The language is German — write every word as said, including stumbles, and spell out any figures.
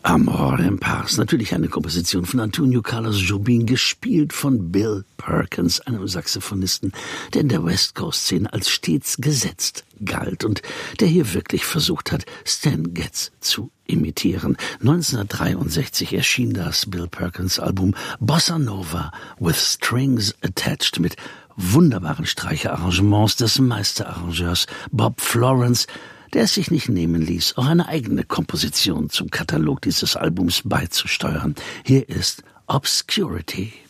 Amor en Paz, natürlich eine Komposition von Antonio Carlos Jobim, gespielt von Bill Perkins, einem Saxophonisten, der in der West Coast-Szene als stets gesetzt galt und der hier wirklich versucht hat, Stan Getz zu imitieren. neunzehnhundertdreiundsechzig erschien das Bill Perkins-Album Bossa Nova with Strings Attached mit wunderbaren Streicherarrangements des Meisterarrangeurs Bob Florence, der es sich nicht nehmen ließ, auch eine eigene Komposition zum Katalog dieses Albums beizusteuern. Hier ist Obscurity.